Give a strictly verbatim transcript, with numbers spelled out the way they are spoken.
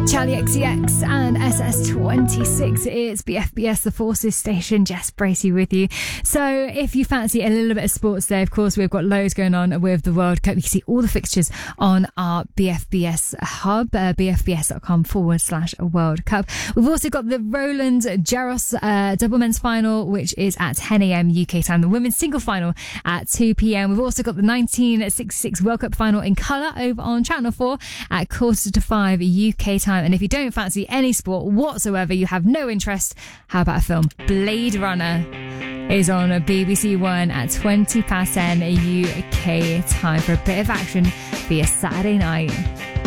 Charlie X C X and S S twenty-six. It's B F B S, the Forces Station. Jess Bracey with you. So if you fancy a little bit of sports today, of course, we've got loads going on with the World Cup. You can see all the fixtures on our B F B S hub, uh, bfbs.com forward slash World Cup. We've also got the Roland Garros uh, double men's final, which is at ten a.m. U K time. The women's single final at two p.m. We've also got the nineteen sixty-six World Cup final in colour over on Channel four at quarter to five U K time. And if you don't fancy any sport whatsoever, you have no interest, how about a film? Blade Runner is on B B C One at twenty past ten U K time for a bit of action for your Saturday night.